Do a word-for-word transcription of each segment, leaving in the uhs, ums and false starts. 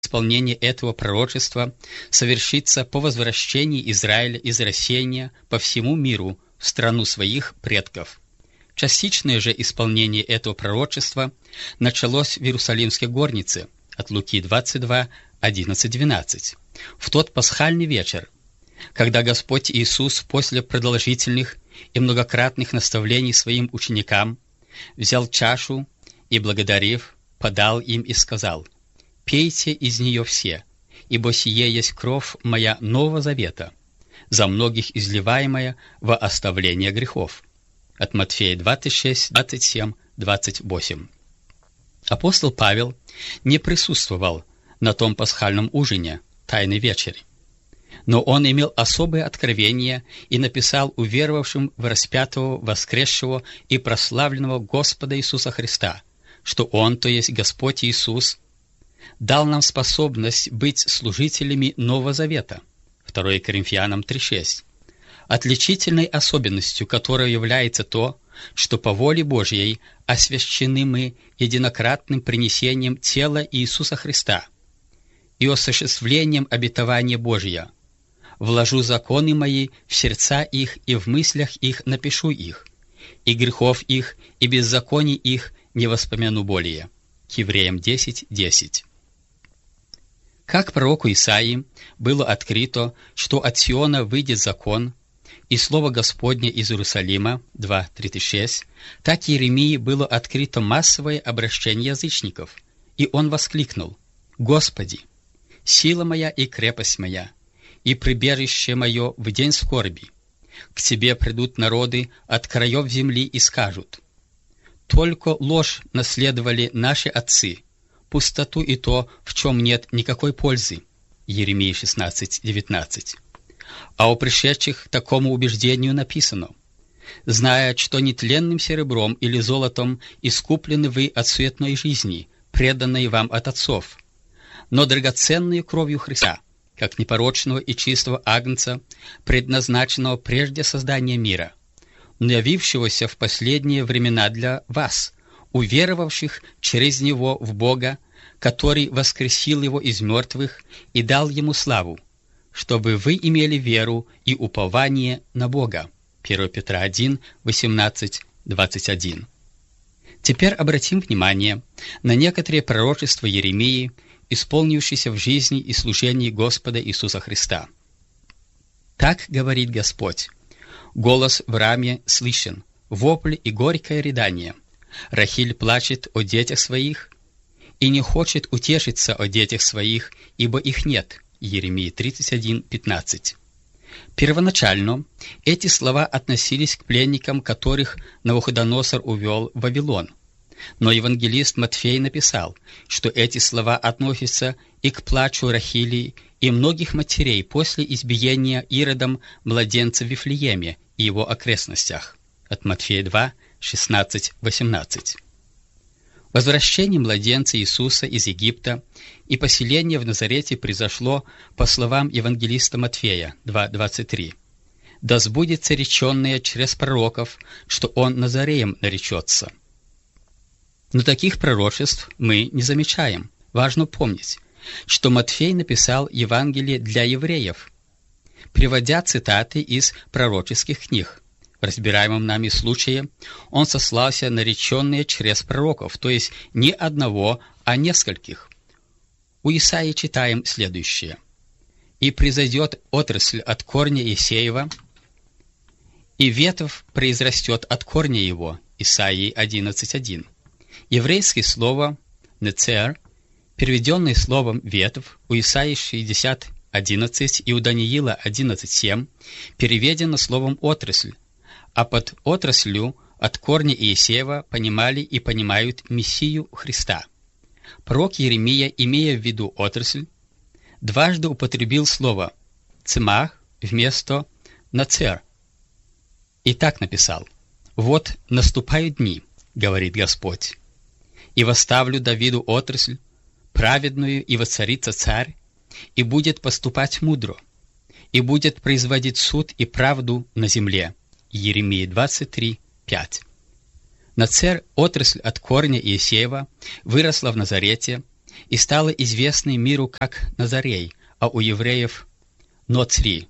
исполнение этого пророчества совершится по возвращении Израиля из рассеяния по всему миру в страну своих предков. Частичное же исполнение этого пророчества началось в Иерусалимской горнице от Луки двадцать два, одиннадцать двенадцать. В тот пасхальный вечер, когда Господь Иисус после продолжительных и многократных наставлений своим ученикам взял чашу и, благодарив, подал им и сказал: «Пейте из нее все, ибо сие есть кровь моя Нового Завета, за многих изливаемая во оставление грехов». От Матфея двадцать шесть, двадцать семь, двадцать восемь. Апостол Павел не присутствовал на том пасхальном ужине, Тайной вечере, но он имел особое откровение и написал уверовавшим в распятого, воскресшего и прославленного Господа Иисуса Христа, что Он, то есть Господь Иисус, дал нам способность быть служителями Нового Завета. второе Коринфянам три шесть. Отличительной особенностью которой является то, что по воле Божьей освящены мы единократным принесением тела Иисуса Христа и осуществлением обетования Божия. «Вложу законы мои в сердца их, и в мыслях их напишу их, и грехов их, и беззаконий их не воспомяну более». К Евреям десять десять. Как пророку Исаии было открыто, что от Сиона выйдет закон, и слово Господне из Иерусалима, два тридцать шесть, так Иеремии было открыто массовое обращение язычников, и он воскликнул: «Господи, сила моя и крепость моя, и прибежище мое в день скорби. К Тебе придут народы от краев земли и скажут: только ложь наследовали наши отцы, пустоту и то, в чем нет никакой пользы». Иеремия шестнадцать девятнадцать. А о пришедших к такому убеждению написано: «Зная, что нетленным серебром или золотом искуплены вы от суетной жизни, преданной вам от отцов, но драгоценной кровью Христа, как непорочного и чистого агнца, предназначенного прежде создания мира, но явившегося в последние времена для вас, уверовавших через Него в Бога, который воскресил Его из мертвых и дал Ему славу, чтобы вы имели веру и упование на Бога». первое Петра один, восемнадцать, двадцать один. Теперь обратим внимание на некоторые пророчества Иеремии, исполнившиеся в жизни и служении Господа Иисуса Христа. «Так говорит Господь: голос в раме слышен, вопль и горькое рыдание. Рахиль плачет о детях своих и не хочет утешиться о детях своих, ибо их нет». Иеремия тридцать один пятнадцать. Первоначально эти слова относились к пленникам, которых Навуходоносор увел в Вавилон. Но евангелист Матфей написал, что эти слова относятся и к плачу Рахили и многих матерей после избиения Иродом младенца в Вифлееме и его окрестностях. От Матфея два, шестнадцать, восемнадцать. Возвращение младенца Иисуса из Египта и поселение в Назарете произошло, по словам евангелиста Матфея два двадцать три. «Да сбудется реченное через пророков, что он Назареем наречется». Но таких пророчеств мы не замечаем. Важно помнить, что Матфей написал Евангелие для евреев, приводя цитаты из пророческих книг. В разбираемом нами случае он сослался на реченные через пророков, то есть не одного, а нескольких. У Исаии читаем следующее: «И произойдет отрасль от корня Иисеева, и ветвь произрастет от корня его». Исаии одиннадцать один. Еврейское слово «нецер», переведенное словом «ветвь», у Исаии шестьдесят одиннадцать и у Даниила одиннадцать семь, переведено словом «отрасль», а под отраслью от корня Иисеева понимали и понимают Мессию Христа. Пророк Иеремия, имея в виду отрасль, дважды употребил слово «цемах» вместо «нацер». И так написал: «Вот наступают дни, говорит Господь, и восставлю Давиду отрасль, праведную, и воцарится царь, и будет поступать мудро, и будет производить суд и правду на земле». Иеремия двадцать три пять. Нацер, отрасль от корня Иисеева, выросла в Назарете, и стала известной миру как Назарей, а у евреев Ноцри.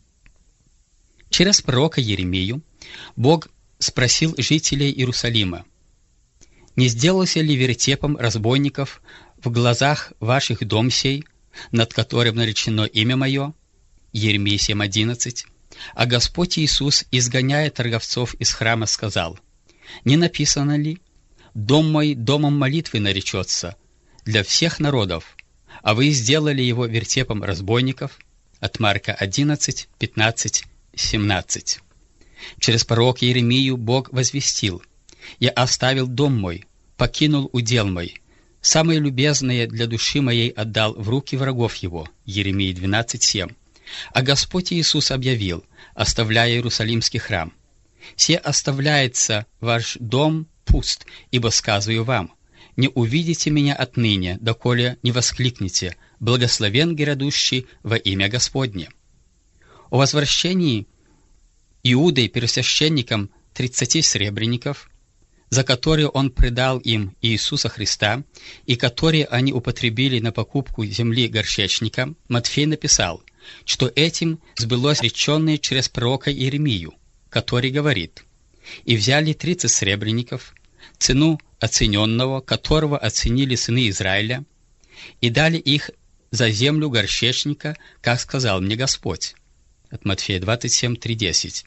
Через пророка Еремию Бог спросил жителей Иерусалима: «Не сделался ли вертепом разбойников в глазах ваших дом сей, над которым наречено имя мое?» Еремия семь одиннадцать. А Господь Иисус, изгоняя торговцов из храма, сказал: «Не написано ли: дом мой домом молитвы наречется для всех народов, а вы сделали его вертепом разбойников?» От Марка одиннадцать пятнадцать семнадцать. Через пророка Иеремию Бог возвестил: «Я оставил дом мой, покинул удел мой, самое любезное для души моей отдал в руки врагов его». Еремия двенадцать семь. А Господь Иисус объявил, оставляя Иерусалимский храм: «Се оставляется ваш дом пуст, ибо сказываю вам, не увидите меня отныне, доколе не воскликнете: благословен грядущий во имя Господне». О возвращении Иудой первосвященникам тридцати сребреников, за которые он предал им Иисуса Христа, и которые они употребили на покупку земли горшечника, Матфей написал, что этим сбылось реченное через пророка Иеремию, который говорит: «И взяли тридцать сребреников, цену оцененного, которого оценили сыны Израиля, и дали их за землю горшечника, как сказал мне Господь». От Матфея двадцать семь три десять.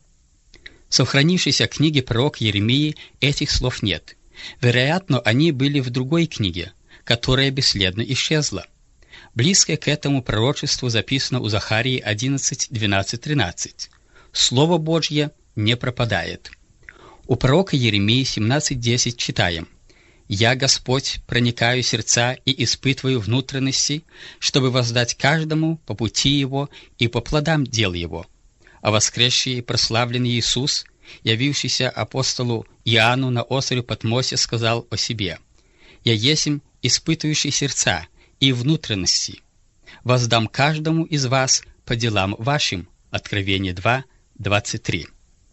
В сохранившейся книге пророка Еремии этих слов нет. Вероятно, они были в другой книге, которая бесследно исчезла. Близкое к этому пророчеству записано у Захарии одиннадцать двенадцать тринадцать. Слово Божье не пропадает. У пророка Еремии семнадцать десять читаем: «Я, Господь, проникаю в сердца и испытываю внутренности, чтобы воздать каждому по пути его и по плодам дел его». А воскресший и прославленный Иисус, явившийся апостолу Иоанну на острове Патмосе, сказал о себе: «Я есмь испытывающий сердца и внутренности. Воздам каждому из вас по делам вашим». Откровение два двадцать три.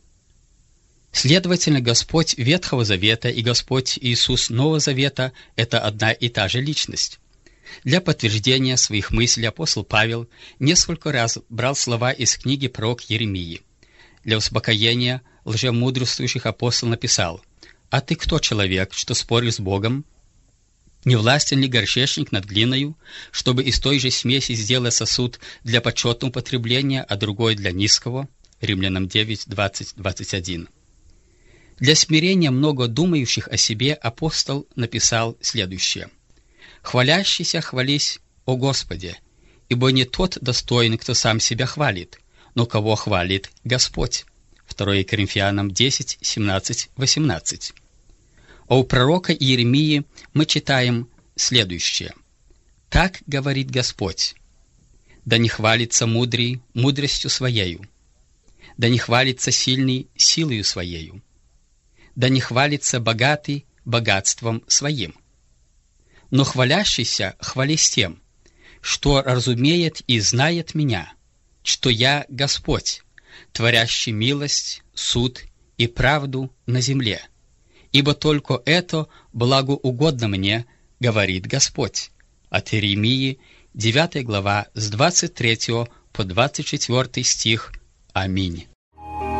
Следовательно, Господь Ветхого Завета и Господь Иисус Нового Завета – это одна и та же личность. Для подтверждения своих мыслей апостол Павел несколько раз брал слова из книги пророка Еремии. Для успокоения лжемудрствующих апостол написал: «А ты кто, человек, что споришь с Богом? Не властен ли горшечник над глиною, чтобы из той же смеси сделать сосуд для почетного потребления, а другой для низкого?» Римлянам девять двадцать двадцать один. Для смирения много думающих о себе апостол написал следующее: «Хвалящийся хвались о Господе, ибо не тот достоин, кто сам себя хвалит, но кого хвалит Господь». второе Коринфянам десять семнадцать восемнадцать. А у пророка Иеремии мы читаем следующее: «Так говорит Господь: да не хвалится мудрый мудростью своею, да не хвалится сильный силою своею, да не хвалится богатый богатством своим. Но хвалящийся хвались тем, что разумеет и знает меня, что я Господь, творящий милость, суд и правду на земле. Ибо только это благоугодно мне, говорит Господь». От Иеремии, девятая глава, с двадцать третьего по двадцать четвёртый стих. Аминь.